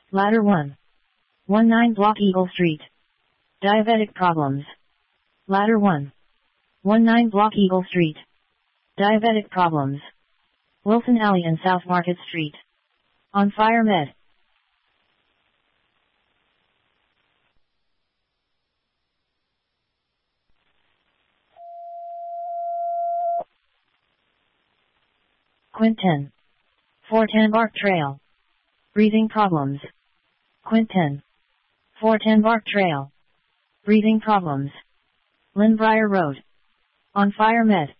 Ladder 1. 19 Block Eagle Street. Diabetic problems. Ladder 1. 19 Block Eagle Street. Diabetic problems. Wilson Alley and South Market Street. On Fire Med. Quint 10. 410 Bark Trail. Breathing problems. Quint 10. 410 Bark Trail. Breathing problems. Lynn Briar Road. On Fire Med.